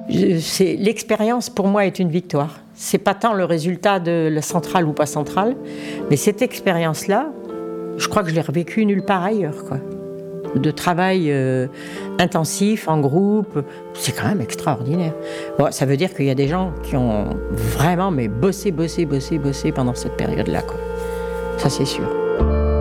L'expérience, pour moi, est une victoire. C'est pas tant le résultat de la centrale ou pas centrale, mais cette expérience-là, je crois que je l'ai revécue nulle part ailleurs, quoi. De travail intensif, en groupe, c'est quand même extraordinaire. Bon, ça veut dire qu'il y a des gens qui ont vraiment bossé pendant cette période-là, quoi. Ça, c'est sûr.